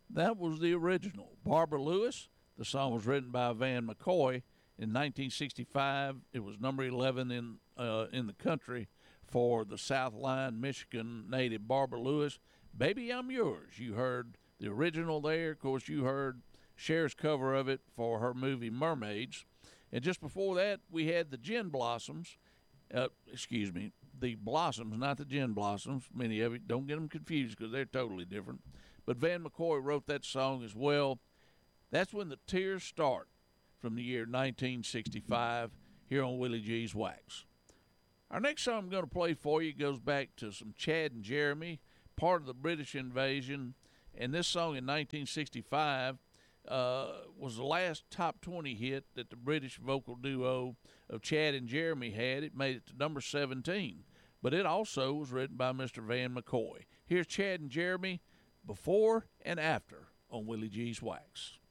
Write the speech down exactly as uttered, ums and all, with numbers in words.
That was the original. Barbara Lewis. The song was written by Van McCoy in nineteen sixty-five. It was number eleven in uh, in the country for the Southline, Michigan native Barbara Lewis. Baby, I'm Yours. You heard the original there. Of course, you heard Cher's cover of it for her movie Mermaids. And just before that, we had the Gin Blossoms. Uh, excuse me, the Blossoms, not the Gin Blossoms. Many of you don't get them confused because they're totally different. But Van McCoy wrote that song as well. That's When the Tears Start, from the year nineteen sixty-five, here on Willie G's Wax. Our next song I'm going to play for you goes back to some Chad and Jeremy, part of the British invasion. And this song in nineteen sixty-five uh, was the last top twenty hit that the British vocal duo of Chad and Jeremy had. It made it to number seventeen. But it also was written by Mister Van McCoy. Here's Chad and Jeremy, Before and After, on Willie G's Wax.